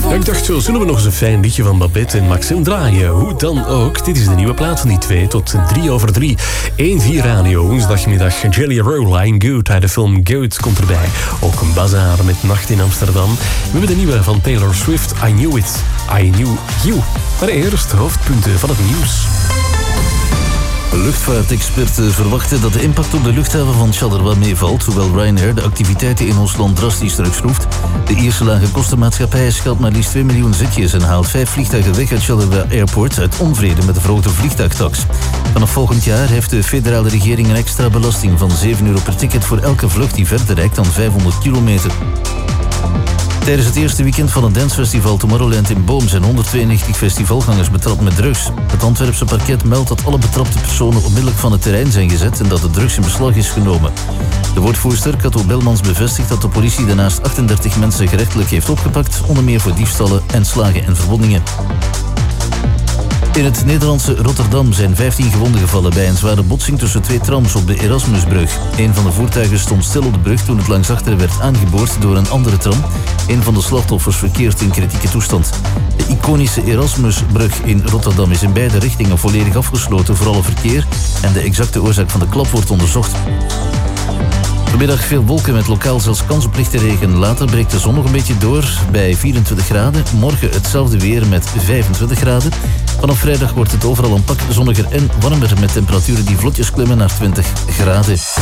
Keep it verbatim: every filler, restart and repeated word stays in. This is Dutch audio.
Ja, ik dacht, zo zullen we nog eens een fijn liedje van Babette en Maxime draaien. Hoe dan ook, dit is de nieuwe plaat van die twee tot drie over drie. één vier Radio, woensdagmiddag. Jelly Roll, I'm Good uit de film Good komt erbij. Ook een bazaar met Nacht in Amsterdam. We hebben de nieuwe van Taylor Swift, I Knew It, I Knew You. Maar eerst hoofdpunten van het nieuws. Luchtvaartexperten verwachten dat de impact op de luchthaven van Charleroi meevalt, hoewel Ryanair de activiteiten in ons land drastisch terugschroeft. De Ierse lage kostenmaatschappij schat maar liefst twee miljoen zitjes en haalt vijf vliegtuigen weg uit Charleroi Airport uit onvrede met de verhoogde vliegtuigtax. Vanaf volgend jaar heeft de federale regering een extra belasting van zeven euro per ticket voor elke vlucht die verder reikt dan vijfhonderd kilometer. Tijdens het eerste weekend van het dancefestival Tomorrowland in Boom zijn honderdtweeënnegentig festivalgangers betrapt met drugs. Het Antwerpse parket meldt dat alle betrapte personen onmiddellijk van het terrein zijn gezet en dat de drugs in beslag is genomen. De woordvoerster Kato Belmans bevestigt dat de politie daarnaast achtendertig mensen gerechtelijk heeft opgepakt, onder meer voor diefstallen en slagen en verwondingen. In het Nederlandse Rotterdam zijn vijftien gewonden gevallen bij een zware botsing tussen twee trams op de Erasmusbrug. Een van de voertuigen stond stil op de brug toen het langs achteren werd aangeboord door een andere tram. Een van de slachtoffers verkeert in kritieke toestand. De iconische Erasmusbrug in Rotterdam is in beide richtingen volledig afgesloten voor alle verkeer en de exacte oorzaak van de klap wordt onderzocht. Vanmiddag veel wolken met lokaal zelfs kans op lichte regen. Later breekt de zon nog een beetje door bij vierentwintig graden. Morgen hetzelfde weer met vijfentwintig graden. Vanaf vrijdag wordt het overal een pak zonniger en warmer met temperaturen die vlotjes klimmen naar twintig graden.